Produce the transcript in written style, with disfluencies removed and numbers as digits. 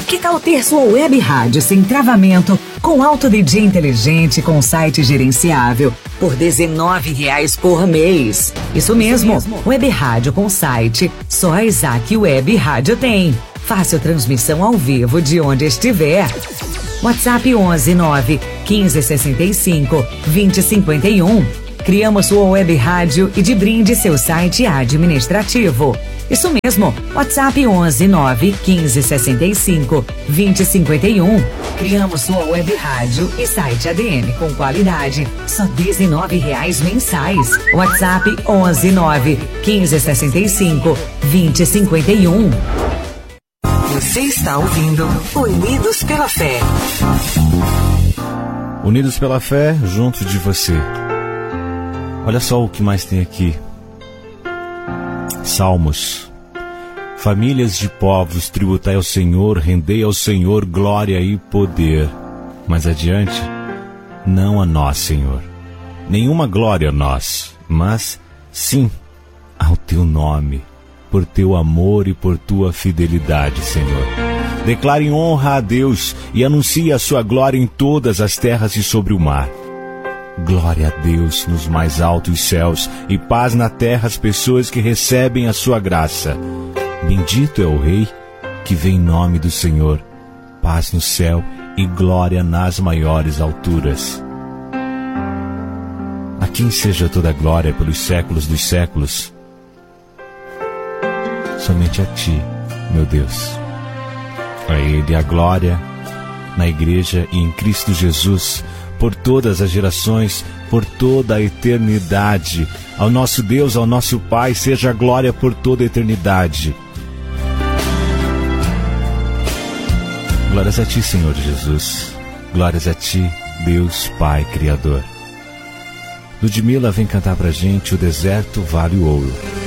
Que tal ter sua web rádio sem travamento, com alto DJ inteligente, com site gerenciável, por R$19 por mês? Isso mesmo, web rádio com site, só a Isaac Web Rádio tem. Fácil transmissão ao vivo de onde estiver. WhatsApp 11 9 15 65 20 51. Criamos sua web rádio e de brinde seu site administrativo. Isso mesmo, WhatsApp 11 9 15 65 20 51. Criamos sua web rádio e site ADM com qualidade, só R$19 mensais. WhatsApp 11 9 15 65 20 51. Você está ouvindo Unidos pela Fé. Unidos pela Fé, junto de você. Olha só o que mais tem aqui. Salmos. Famílias de povos, tributai ao Senhor, rendei ao Senhor glória e poder. Mais adiante, não a nós, Senhor. Nenhuma glória a nós, mas sim ao teu nome, por teu amor e por tua fidelidade, Senhor. Declare honra a Deus e anuncie a sua glória em todas as terras e sobre o mar. Glória a Deus nos mais altos céus e paz na terra às pessoas que recebem a sua graça. Bendito é o Rei que vem em nome do Senhor. Paz no céu e glória nas maiores alturas. A quem seja toda a glória pelos séculos dos séculos. Somente a Ti, meu Deus. A Ele a glória na Igreja e em Cristo Jesus, por todas as gerações, por toda a eternidade. Ao nosso Deus, ao nosso Pai, seja a glória por toda a eternidade. Glórias a Ti, Senhor Jesus. Glórias a Ti, Deus Pai Criador. Ludmila vem cantar pra gente O Deserto Vale o Ouro.